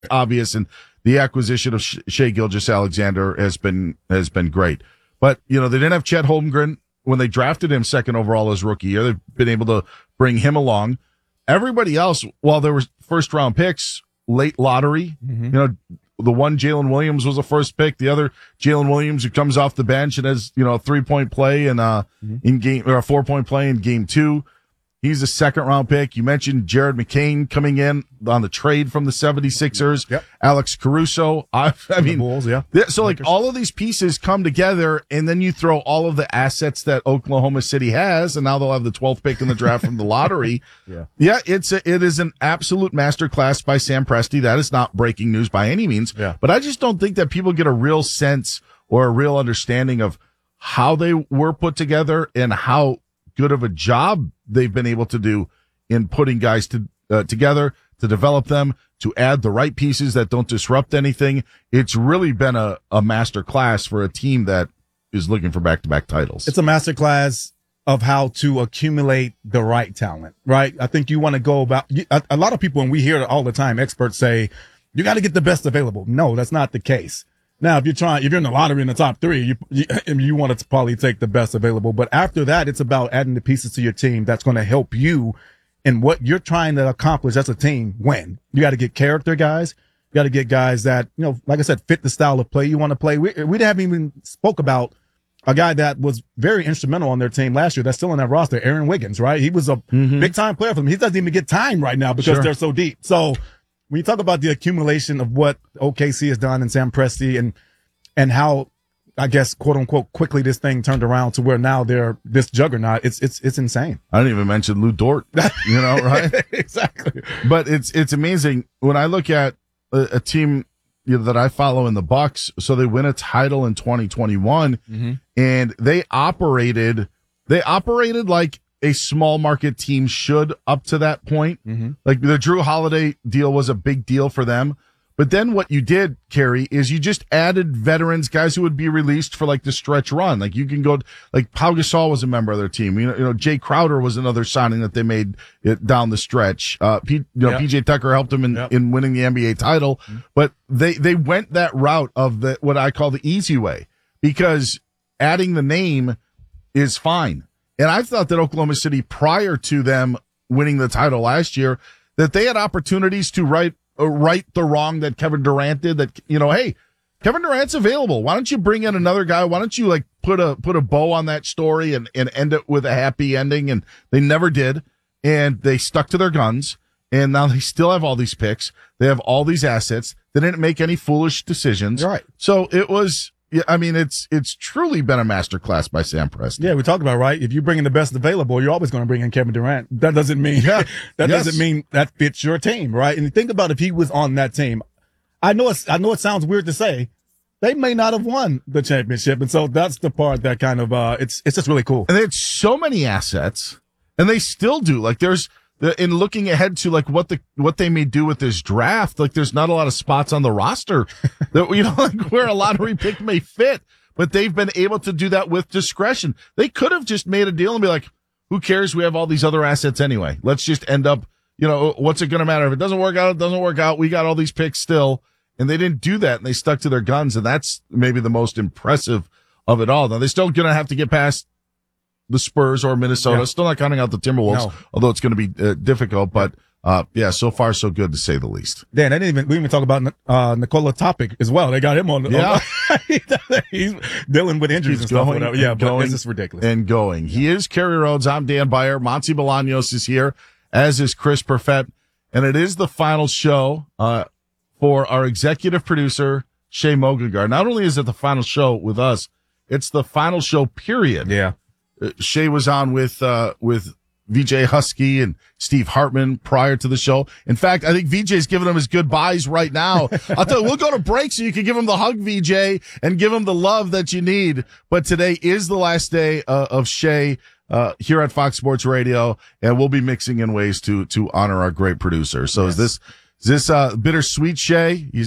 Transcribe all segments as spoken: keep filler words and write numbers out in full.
obvious, and the acquisition of Shai Gilgeous-Alexander has been has been great. But, you know, they didn't have Chet Holmgren when they drafted him second overall as rookie year. They've been able to bring him along. Everybody else, while there were first round picks, late lottery, mm-hmm. you know, the one Jalen Williams was a first pick. The other Jalen Williams, who comes off the bench and has, you know, a three point play and uh mm-hmm. in game or a four point play in game two. He's a second round pick. You mentioned Jared McCain coming in on the trade from the seventy-sixers. Yep. Alex Caruso. I, I mean, the Bulls, yeah. So like all of these pieces come together, and then you throw all of the assets that Oklahoma City has, and now they'll have the twelfth pick in the draft from the lottery. Yeah. Yeah. It's a, it is an absolute masterclass by Sam Presti. That is not breaking news by any means. Yeah. But I just don't think that people get a real sense or a real understanding of how they were put together and how good of a job they've been able to do in putting guys to, uh, together, to develop them, to add the right pieces that don't disrupt anything. It's really been a, a master class for a team that is looking for back-to-back titles. It's a master class of how to accumulate the right talent, right? I think you want to go about, a, a lot of people, and we hear it all the time, experts say, you got to get the best available. No, that's not the case. Now, if you're trying, if you're in the lottery in the top three, you, you, you want to probably take the best available. But after that, it's about adding the pieces to your team that's going to help you in what you're trying to accomplish as a team win. You got to get character guys. You got to get guys that, you know, like I said, fit the style of play you want to play. We, we haven't even spoke about a guy that was very instrumental on their team last year that's still on that roster, Aaron Wiggins, right? He was a mm-hmm. big time player for them. He doesn't even get time right now because sure. they're so deep. So, when you talk about the accumulation of what O K C has done and Sam Presti and, and how, I guess, quote unquote, quickly this thing turned around to where now they're this juggernaut, it's, it's, it's insane. I didn't even mention Lou Dort, you know, right? Exactly. But it's, it's amazing when I look at a, a team, you know, that I follow in the Bucks. So they win a title in twenty twenty-one mm-hmm. and they operated, they operated like a small market team should up to that point. Mm-hmm. Like the Drew Holiday deal was a big deal for them. But then what you did, Kerry, is you just added veterans, guys who would be released for like the stretch run. Like you can go, like Pau Gasol was a member of their team. You know, you know, Jay Crowder was another signing that they made it down the stretch. Uh, P, you know, yep. P J Tucker helped them in, yep. in winning the N B A title, mm-hmm. but they, they went that route of the, what I call the easy way, because adding the name is fine. And I thought that Oklahoma City, prior to them winning the title last year, that they had opportunities to right, uh, right the wrong that Kevin Durant did. That, you know, hey, Kevin Durant's available. Why don't you bring in another guy? Why don't you like put a put a bow on that story and, and end it with a happy ending? And they never did. And they stuck to their guns. And now they still have all these picks. They have all these assets. They didn't make any foolish decisions. Right. So it was. Yeah, I mean, it's it's truly been a masterclass by Sam Presti. Yeah, we talked about, right? If you bring in the best available, you're always going to bring in Kevin Durant. That doesn't mean yeah. that yes. doesn't mean that fits your team, right? And think about if he was on that team. I know it's I know it sounds weird to say, they may not have won the championship, and so that's the part that kind of uh, it's it's just really cool. And they had so many assets, and they still do. Like there's. In looking ahead to like what the what they may do with this draft, like there's not a lot of spots on the roster that, you know, like where a lottery pick may fit, but they've been able to do that with discretion. They could have just made a deal and be like, who cares? We have all these other assets anyway. Let's just end up, you know, what's it going to matter if it doesn't work out? It doesn't work out. We got all these picks still, and they didn't do that, and they stuck to their guns, and that's maybe the most impressive of it all. Now they're still going to have to get past the Spurs or Minnesota. Yeah. Still not counting out the Timberwolves, no. although it's going to be uh, difficult. But uh yeah, so far so good to say the least. Dan, I didn't even we didn't even talk about uh Nikola Topic as well. They got him on. Yeah, on, he's dealing with injuries he's and going, stuff. Whatever. Yeah, and but going, this is ridiculous. And going. Yeah. He is Kerry Rhodes. I'm Dan Beyer. Monty Bolaños is here, as is Chris Perfett, and it is the final show uh for our executive producer Shea Mogengar. Not only is it the final show with us, it's the final show. Period. Yeah. Shea was on with, uh, with V J Husky and Steve Hartman prior to the show. In fact, I think V J's giving him his goodbyes right now. I'll tell you, we'll go to break so you can give him the hug, V J, and give him the love that you need. But today is the last day uh, of Shea, uh, here at Fox Sports Radio, and we'll be mixing in ways to, to honor our great producer. So yes. is this, is this, uh, bittersweet, Shea? He's,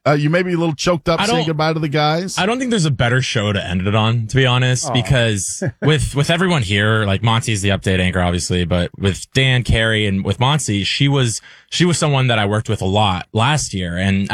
Uh, you may be a little choked up I saying don't- goodbye to the guys. I don't think there's a better show to end it on, to be honest, Aw. because with, with everyone here, like Monty's the update anchor, obviously, but with Dan, Carrie, and with Monty, she was, she was someone that I worked with a lot last year. And